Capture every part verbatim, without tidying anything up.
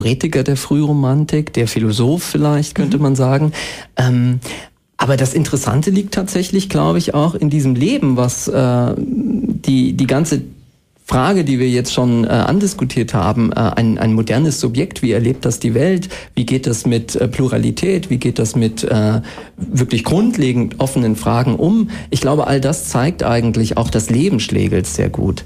Theoretiker der Frühromantik, der Philosoph vielleicht, könnte mhm. man sagen. Ähm, aber das Interessante liegt tatsächlich, glaube ich, auch in diesem Leben, was äh, die, die ganze Frage, die wir jetzt schon äh, andiskutiert haben, äh, ein, ein modernes Subjekt, wie erlebt das die Welt, wie geht das mit äh, Pluralität, wie geht das mit äh, wirklich grundlegend offenen Fragen um? Ich glaube, all das zeigt eigentlich auch das Leben Schlegels sehr gut.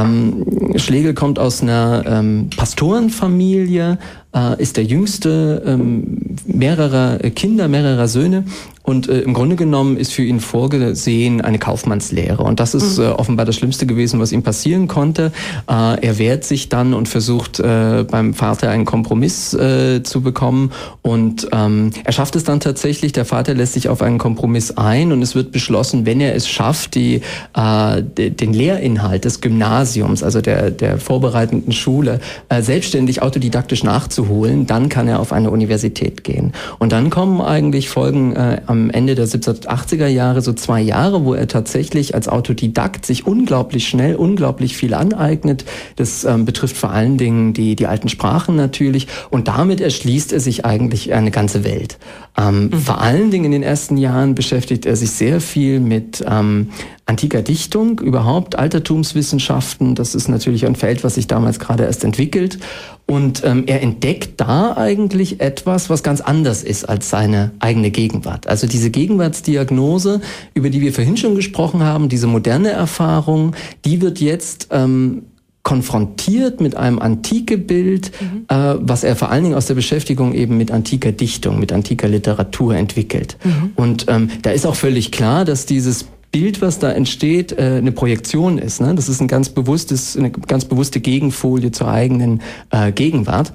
Ähm, Schlegel kommt aus einer ähm, Pastorenfamilie, äh, ist der jüngste ähm, mehrerer Kinder, mehrerer Söhne. Und äh, im Grunde genommen ist für ihn vorgesehen eine Kaufmannslehre. Und das ist äh, offenbar das Schlimmste gewesen, was ihm passieren konnte. Äh, er wehrt sich dann und versucht äh, beim Vater einen Kompromiss äh, zu bekommen. Und ähm, er schafft es dann tatsächlich. Der Vater lässt sich auf einen Kompromiss ein. Und es wird beschlossen, wenn er es schafft, die, äh, de, den Lehrinhalt des Gymnasiums, also der, der vorbereitenden Schule, äh, selbstständig autodidaktisch nachzuholen, dann kann er auf eine Universität gehen. Und dann kommen eigentlich Folgen äh, am Ende der siebzehnhundertachtziger Jahre so zwei Jahre, wo er tatsächlich als Autodidakt sich unglaublich schnell, unglaublich viel aneignet. Das ähm, betrifft vor allen Dingen die, die alten Sprachen natürlich. Und damit erschließt er sich eigentlich eine ganze Welt. Ähm, mhm. Vor allen Dingen in den ersten Jahren beschäftigt er sich sehr viel mit ähm, antiker Dichtung, überhaupt Altertumswissenschaften. Das ist natürlich ein Feld, was sich damals gerade erst entwickelt. Und ähm, er entdeckt da eigentlich etwas, was ganz anders ist als seine eigene Gegenwart. Also diese Gegenwartsdiagnose, über die wir vorhin schon gesprochen haben, diese moderne Erfahrung, die wird jetzt ähm, konfrontiert mit einem Antike-Bild, mhm. äh, was er vor allen Dingen aus der Beschäftigung eben mit antiker Dichtung, mit antiker Literatur entwickelt. Mhm. Und ähm, da ist auch völlig klar, dass dieses Bild, was da entsteht, äh, eine Projektion ist. Ne? Das ist ein ganz bewusstes, eine ganz bewusste Gegenfolie zur eigenen äh, Gegenwart.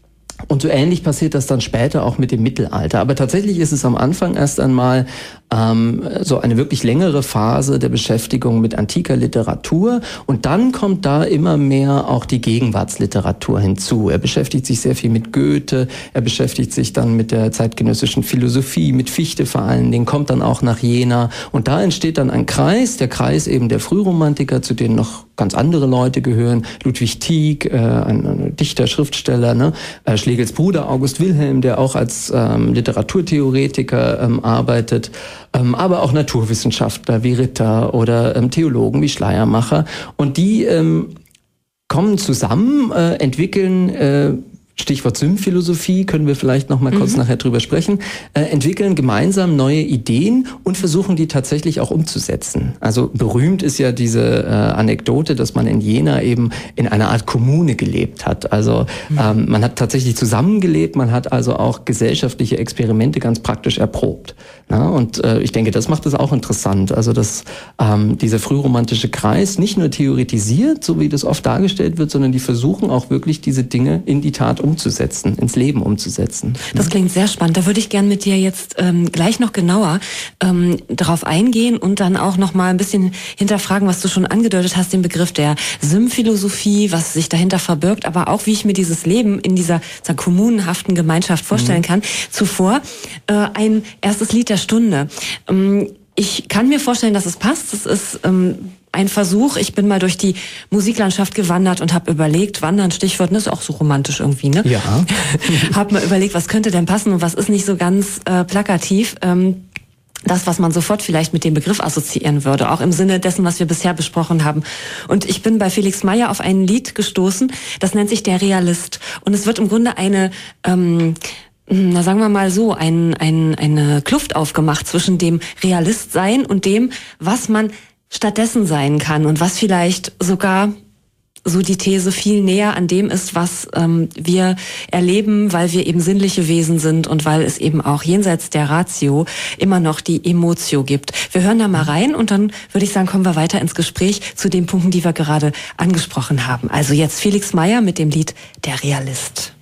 Und so ähnlich passiert das dann später auch mit dem Mittelalter. Aber tatsächlich ist es am Anfang erst einmal ähm, so eine wirklich längere Phase der Beschäftigung mit antiker Literatur. Und dann kommt da immer mehr auch die Gegenwartsliteratur hinzu. Er beschäftigt sich sehr viel mit Goethe, er beschäftigt sich dann mit der zeitgenössischen Philosophie, mit Fichte vor allen Dingen, kommt dann auch nach Jena. Und da entsteht dann ein Kreis, der Kreis eben der Frühromantiker, zu denen noch ganz andere Leute gehören. Ludwig Tieck, äh, ein, ein Dichter, Schriftsteller, ne? äh, Schlegels Bruder August Wilhelm, der auch als ähm, Literaturtheoretiker ähm, arbeitet, ähm, aber auch Naturwissenschaftler wie Ritter oder ähm, Theologen wie Schleiermacher. Und die ähm, kommen zusammen, äh, entwickeln äh, Stichwort Symmphilosophie, können wir vielleicht noch mal kurz mhm. nachher drüber sprechen, äh, entwickeln gemeinsam neue Ideen und versuchen die tatsächlich auch umzusetzen. Also berühmt ist ja diese äh, Anekdote, dass man in Jena eben in einer Art Kommune gelebt hat. Also mhm. ähm, man hat tatsächlich zusammengelebt, man hat also auch gesellschaftliche Experimente ganz praktisch erprobt. Na? Und äh, ich denke, das macht es auch interessant. Also dass ähm, dieser frühromantische Kreis nicht nur theoretisiert, so wie das oft dargestellt wird, sondern die versuchen auch wirklich diese Dinge in die Tat umzusetzen, ins Leben umzusetzen. Das klingt sehr spannend. Da würde ich gern mit dir jetzt ähm, gleich noch genauer ähm, darauf eingehen und dann auch noch mal ein bisschen hinterfragen, was du schon angedeutet hast, den Begriff der Symmphilosophie, was sich dahinter verbirgt, aber auch, wie ich mir dieses Leben in dieser sagen, kommunenhaften Gemeinschaft vorstellen mhm. kann. Zuvor äh, ein erstes Lied der Stunde. Ähm, ich kann mir vorstellen, dass es passt. Es ist ähm, ein Versuch. Ich bin mal durch die Musiklandschaft gewandert und habe überlegt, Wandern, Stichwort, das ist auch so romantisch irgendwie, ne? Ja. Habe mal überlegt, was könnte denn passen und was ist nicht so ganz äh, plakativ. Ähm, das, was man sofort vielleicht mit dem Begriff assoziieren würde, auch im Sinne dessen, was wir bisher besprochen haben. Und ich bin bei Felix Meyer auf ein Lied gestoßen, das nennt sich Der Realist. Und es wird im Grunde eine... Ähm, na sagen wir mal so, ein, ein, eine Kluft aufgemacht zwischen dem Realistsein und dem, was man stattdessen sein kann und was vielleicht sogar, so die These, viel näher an dem ist, was ähm, wir erleben, weil wir eben sinnliche Wesen sind und weil es eben auch jenseits der Ratio immer noch die Emotio gibt. Wir hören da mal rein und dann würde ich sagen, kommen wir weiter ins Gespräch zu den Punkten, die wir gerade angesprochen haben. Also jetzt Felix Meyer mit dem Lied Der Realist.